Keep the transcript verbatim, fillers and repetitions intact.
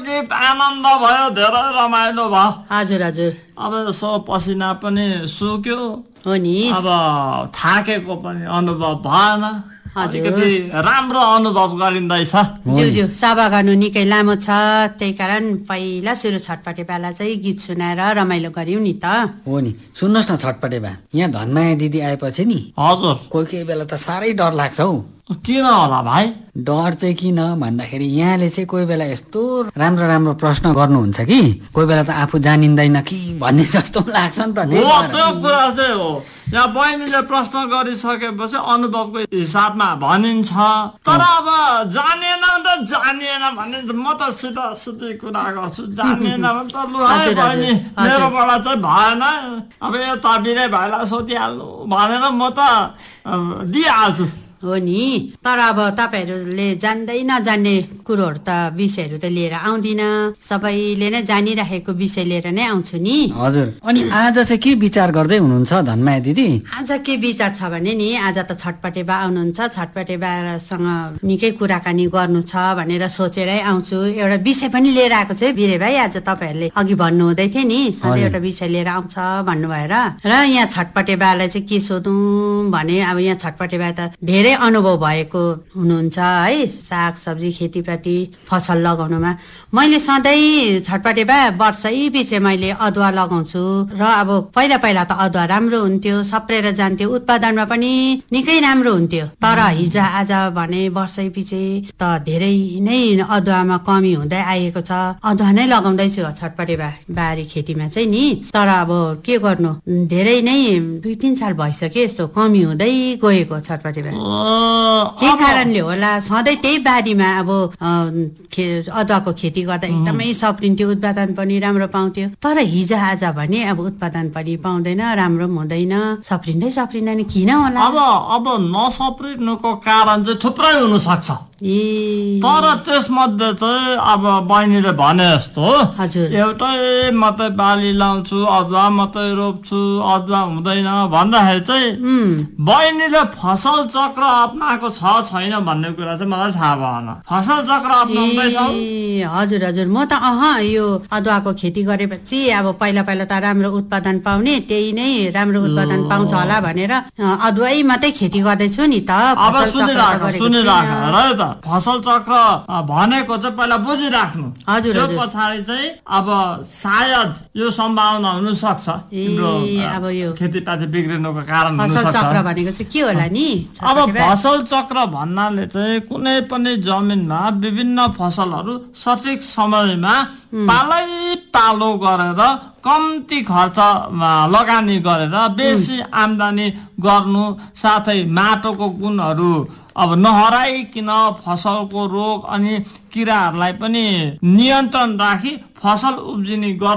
गीत आनन्द भयो, धेरै रमाइलो भयो। हजुर हजुर अब यसो पसिना पनि सुक्यो, हो नि। अब थाकेको पनि अनुभव भएन। हजुर। अलिकति राम्रो अनुभव गरिँदैछ। ज्यू ज्यू सभा गर्नु निकै लामो छ, त्यही कारण पहिला सुरु छटपटे बेला चाहिँ गीत सुनाएर रमाइलो गर्यौं नि त। हो नि, सुन्नुहोस् न छटपटे बा, यहाँ धनमाया दिदी आएपछि नि हजुर कोही कोही बेला त साह्रै डर लाग्छ हौ। किन होला भाइ? डर चाहिँ किन भन्दाखेरि यहाँले चाहिँ कोही बेला यस्तो राम्रो राम्रो प्रश्न गर्नुहुन्छ कि कोही बेला त आफू जानिँदैन कि भन्ने जस्तो लाग्छ नि त। हो, त्यो कुरा चाहिँ हो। यहाँ बहिनीले प्रश्न गरिसकेपछि अनुभवको हिसाबमा भनिन्छ, तर अब जानेन त जानिएन भने म त सिधा सिधै कुरा गर्छु, जानिएन भने त लु है बहिनी मेरोबाट चाहिँ भएन, अब यता बिरे भाइलाई सोधिहाल्नु भनेर म त दिइहाल्छु। हो नि, तर अब तपाईहरूले जान्दै नजान्ने कुरोहरू त विषयहरू त लिएर आउँदिन, सबैले नै जानिराखेको विषय लिएर नै आउँछु नि। हजुर, अनि आज चाहिँ के विचार गर्दै हुनुहुन्छ धनमाया दिदी? आज के विचार छ भने नि, आज त छटपटे बा आउनुहुन्छ, छटपटे बासँग निकै कुराकानी गर्नु छ भनेर सोचेरै आउँछु। एउटा विषय पनि लिएर आएको छु है बिरे भाइ, आज तपाईँहरूले अघि भन्नु हुँदै थियो नि सधैँ एउटा विषय लिएर आउँछ भन्नुभएर, र यहाँ छटपटे बालाई चाहिँ के सोधौँ भने, अब यहाँ छटपटे बा त धेरै अनुभव भएको हुनुहुन्छ है, साग सब्जी खेतीपाती फसल लगाउनुमा। मैले सधैँ छटपटे बा वर्षै पछि मैले अदुवा लगाउँछु, र अब पहिला पहिला त अदुवा राम्रो हुन्थ्यो, सप्रेर जान्थ्यो, उत्पादनमा पनि निकै राम्रो हुन्थ्यो। तर हिजो आज भने वर्षै पछि त धेरै नै अदुवामा कमी हुँदै आएको छ। अदुवा नै लगाउँदैछु छटपटे बा बारी खेतीमा चाहिँ नि, तर अब के गर्नु, धेरै नै दुई तिन साल भइसक्यो यस्तो कमी हुँदै गएको छटपटे बा। के कारणले होला, सधैँ त्यही बारीमा अब अदुवाको खेती गर्दा एकदमै सप्रिन्थ्यो, उत्पादन पनि राम्रो पाउँथ्यो, तर हिजो आज भने अब उत्पादन पनि पाउँदैन, राम्रो पनि हुँदैन, सप्रिँदै सप्रिँदैन, किन होला? अब अब नसप्रिनुको कारण चाहिँ थुप्रै हुन सक्छ, तर त्यसमध्ये चाहिँ अब बहिनीले भने जस्तो एउटै मात्रै बाली लाउँछु, अदुवा मात्रै रोप्छु, अदुवा हुँदैन भन्दाखेरि चाहिँ बहिनीले फसल चक्र अप्नाएको छ छैन भन्ने कुरा चाहिँ मलाई थाहा भएन। फसल चक्र अप्नाउँदैछौ? हजुर हजुर, म त अह यो अदुवाको खेती गरेपछि अब पहिला पहिला त राम्रो उत्पादन पाउने, त्यही नै राम्रो उत्पादन पाउँछ होला भनेर अदुवै मात्रै खेती गर्दैछु नि त। अब सुनिराख सुनिराख र त फसल चक्र भनेको चाहिँ पहिला बुझिराख्नु। हजुर, त्यो पछाडि चाहिँ अब सायद यो सम्भावना हुन सक्छ तिम्रो अब यो खेतीपाती बिग्रिनुको कारण हुन सक्छ। फसल चक्र भनेको चाहिँ के होला नि? अब फसल चक्र भन्नाले चाहिँ कुनै पनि जमिनमा विभिन्न फसलहरू सठिक समयमा पालै पालो गरेर कम्ती खर्चमा लगानी गरेर बेसी आम्दानी गर्नु, साथै माटोको गुणहरू अब नहराइकन फसलको रोग अनि किराहरूलाई पनि नियन्त्रण राखी फसल उब्जिने गर्नु